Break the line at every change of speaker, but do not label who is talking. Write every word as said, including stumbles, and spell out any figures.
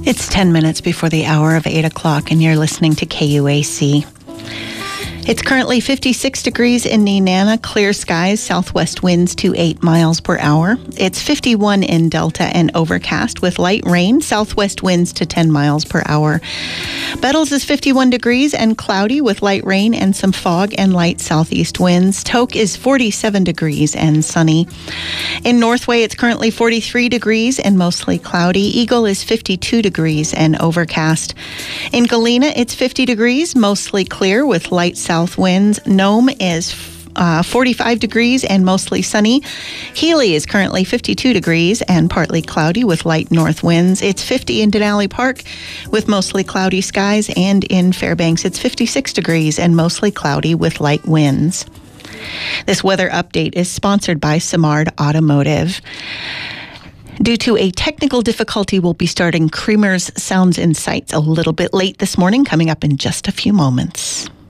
It's ten minutes before the hour of eight o'clock, and you're listening to K U A C. It's currently fifty-six degrees in Nenana, clear skies, southwest winds to eight miles per hour. It's fifty-one in Delta and overcast with light rain, southwest winds to ten miles per hour. Bettles is fifty-one degrees and cloudy with light rain and some fog and light southeast winds. Tok is forty-seven degrees and sunny. In Northway, it's currently forty-three degrees and mostly cloudy. Eagle is fifty-two degrees and overcast. In Galena, it's fifty degrees, mostly clear with light south winds. Nome is uh, forty-five degrees and mostly sunny. Healy is currently fifty-two degrees and partly cloudy with light north winds. It's fifty in Denali Park with mostly cloudy skies, and in Fairbanks it's fifty-six degrees and mostly cloudy with light winds. This weather update is sponsored by Simard Automotive. Due to a technical difficulty, we'll be starting Creamer's Sounds and Sights a little bit late this morning, coming up in just a few moments.